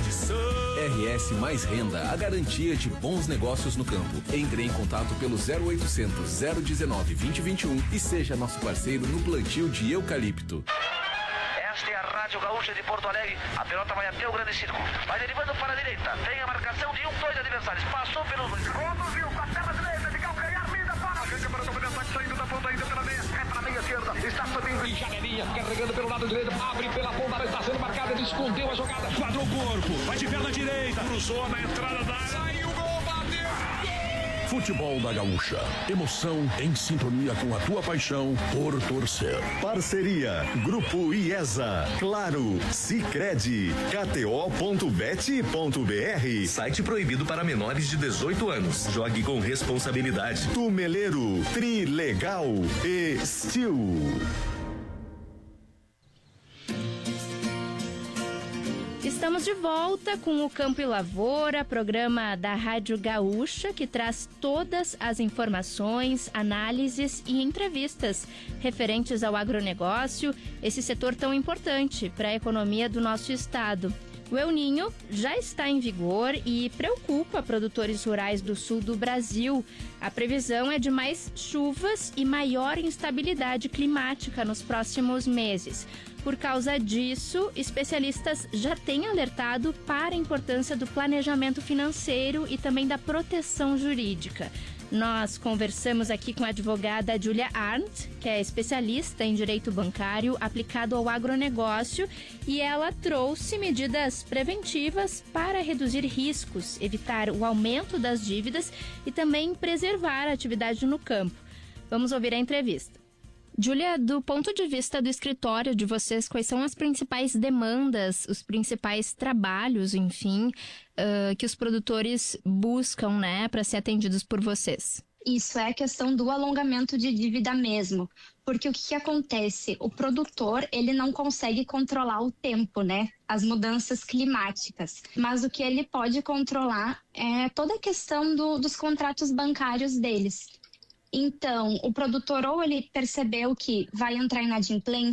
RS Mais Renda, a garantia de bons negócios no campo. Entre em contato pelo 0800 019 2021 e seja nosso parceiro no plantio de eucalipto. Esta é a Rádio Gaúcha de Porto Alegre. A pelota vai até o grande círculo. Vai derivando para a direita. Tem a marcação de dois adversários. Passou pelos dois. Conduziu com a perna direita de calcanhar. Linda para a gente para o domínio ataque. Saindo da ponta ainda pela meia. É para a meia esquerda. Está subindo. E Janelinha carregando pelo lado direito. Abre pela ponta. Está sendo marcada. Ele escondeu a jogada. Quadrou o corpo. Vai de perna direita. Cruzou na entrada da área. Saiu o gol. Bateu. Futebol da Gaúcha. Emoção em sintonia com a tua paixão por torcer. Parceria Grupo IESA, Claro, Sicredi, KTO.bet.br. Site proibido para menores de 18 anos. Jogue com responsabilidade. Tumeleiro, Trilegal e Steel. Estamos de volta com o Campo e Lavoura, programa da Rádio Gaúcha, que traz todas as informações, análises e entrevistas referentes ao agronegócio, esse setor tão importante para a economia do nosso estado. O El Niño já está em vigor e preocupa produtores rurais do sul do Brasil. A previsão é de mais chuvas e maior instabilidade climática nos próximos meses. Por causa disso, especialistas já têm alertado para a importância do planejamento financeiro e também da proteção jurídica. Nós conversamos aqui com a advogada Julia Arndt, que é especialista em direito bancário aplicado ao agronegócio, e ela trouxe medidas preventivas para reduzir riscos, evitar o aumento das dívidas e também preservar a atividade no campo. Vamos ouvir a entrevista. Júlia, do ponto de vista do escritório de vocês, quais são as principais demandas, os principais trabalhos, enfim, que os produtores buscam, né, para ser atendidos por vocês? Isso é a questão do alongamento de dívida mesmo, porque o que acontece? O produtor, ele não consegue controlar o tempo, né? As mudanças climáticas, mas o que ele pode controlar é toda a questão dos contratos bancários deles. Então, o produtor ou ele percebeu que vai entrar inadimplência